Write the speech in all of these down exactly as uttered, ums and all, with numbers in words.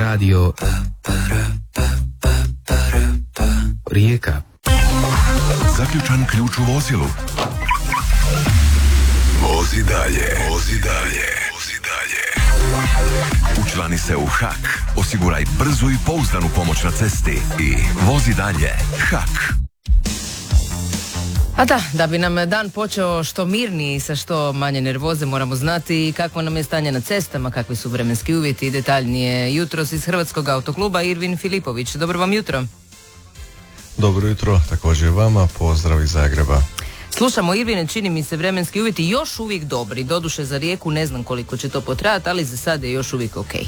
Radio Rijeka. Zaključan ključ u vozilu. Vozi dalje, vozi dalje, vozi dalje. Učlani se u H A K, osiguraj brzu i pouzdanu pomoć na cesti i vozi dalje. H A K. A da, da bi nam dan počeo što mirniji i sa što manje nervoze, moramo znati kakvo nam je stanje na cestama, kakvi su vremenski uvjeti i detaljnije. Jutros iz Hrvatskog autokluba Irvin Filipović. Dobro vam jutro. Dobro jutro, također vama, pozdrav iz Zagreba. Slušamo, Irvine, čini mi se vremenski uvjeti još uvijek dobri. Doduše za Rijeku ne znam koliko će to potrajati, ali za sad je još uvijek ok.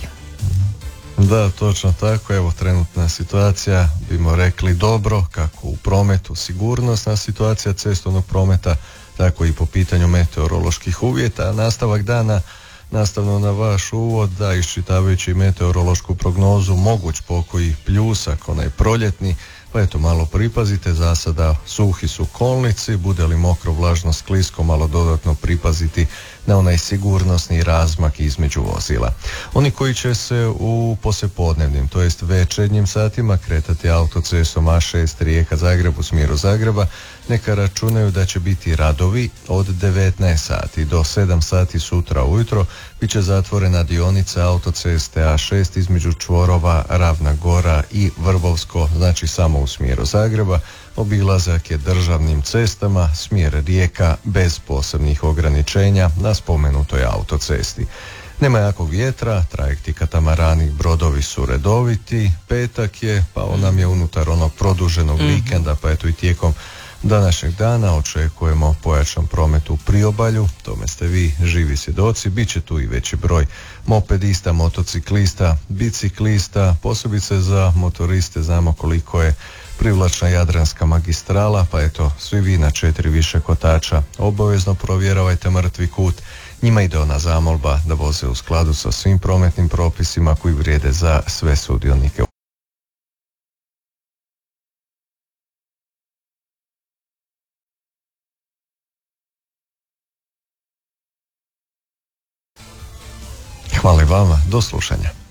Da, točno tako. Evo, trenutna situacija, bimo rekli dobro, kako u prometu, sigurnosna situacija cestovnog prometa, tako i po pitanju meteoroloških uvjeta. Nastavak dana, nastavno na vaš uvod, da, iščitavajući meteorološku prognozu, moguć pokoj pljusak, onaj proljetni, pa eto, malo pripazite, za sada suhi su kolnici, bude li mokro, vlažno, sklisko, malo dodatno pripaziti na onaj sigurnosni razmak između vozila. Oni koji će se u poslijepodnevnim, to jest večernjim satima kretati autocestom A šest Rijeka Zagreb u smjeru Zagreba, neka računaju da će biti radovi od devetnaest sati do sedam sati sutra ujutro. Biće zatvorena dionica autoceste A šest između čvorova Ravna Gora i Vrbovsko, znači samo u smjeru Zagreba. Obilazak je državnim cestama, smjer Rijeka bez posebnih ograničenja na spomenutoj autocesti. Nema jakog vjetra, trajekti katamaranih brodovi su redoviti, petak je, pa on nam je unutar onog produženog mm-hmm. vikenda, pa eto i tijekom današnjeg dana očekujemo pojačan promet u priobalju, tome ste vi živi svjedoci, bit će tu i veći broj mopedista, motociklista, biciklista, posebice za motoriste znamo koliko je privlačna Jadranska magistrala, pa eto, svi vi na četiri više kotača obavezno provjeravajte mrtvi kut. Njima ide ona zamolba da voze u skladu sa svim prometnim propisima koji vrijede za sve sudionike. Hvala i vama, do slušanja.